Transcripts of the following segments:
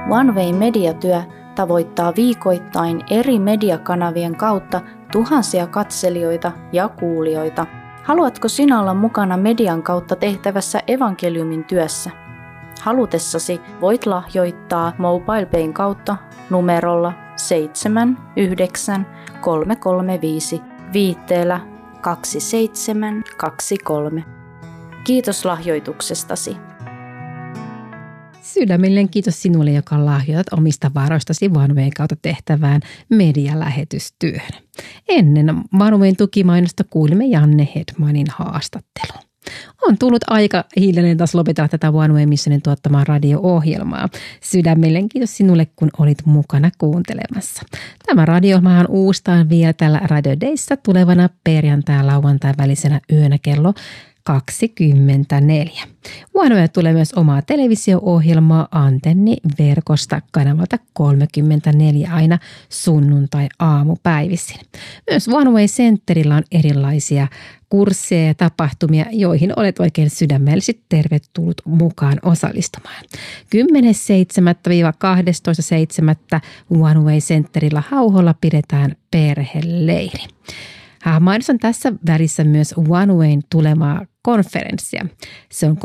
One Way mediatyö tavoittaa viikoittain eri mediakanavien kautta tuhansia katselijoita ja kuulijoita. Haluatko sinä olla mukana median kautta tehtävässä evankeliumin työssä? Halutessasi voit lahjoittaa MobilePayn kautta numerolla 79335 viitteellä 2723. Kiitos lahjoituksestasi. Sydämellinen kiitos sinulle, joka lahjoitat omista varoistasi One Wayn kautta tehtävään medialähetystyöhön. Ennen One Wayn tukimainosta kuulimme Janne Hedmanin haastattelun. On tullut aika hiljalleen taas lopetella tätä One Way Missionin tuottamaa radio-ohjelmaa. Sydämellinen kiitos sinulle, kun olit mukana kuuntelemassa. Tämä radio-ohjelmahan uustaan vielä tällä Radio Dayssä tulevana perjantai-lauantai välisenä yönä kello 24. One tulee myös omaa televisio-ohjelmaa Antenni-verkosta kanavalta 34 aina sunnuntai-aamupäivisin. Myös One Way Centerillä on erilaisia kursseja ja tapahtumia, joihin olet oikein sydämellisesti tervetullut mukaan osallistumaan. 10.7.–12.7. One Way Centerillä Hauholla pidetään perheleiri. Mainitsen tässä välissä myös One Wayn tulemaa konferenssia. Se on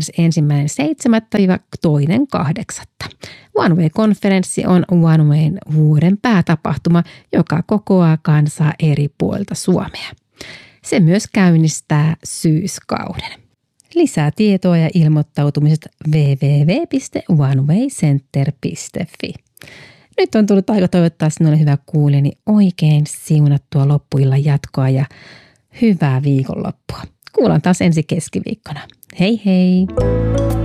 31.7.–2.8. One Way-konferenssi on One Wayn vuoden päätapahtuma, joka kokoaa kansaa eri puolilta Suomea. Se myös käynnistää syyskauden. Lisää tietoa ja ilmoittautumiset www.onewaycenter.fi. Nyt on tullut aika toivottaa sinulle hyvä kuulijani oikein siunattua loppuillan jatkoa ja hyvää viikonloppua. Kuullaan taas ensi keskiviikkona. Hei hei!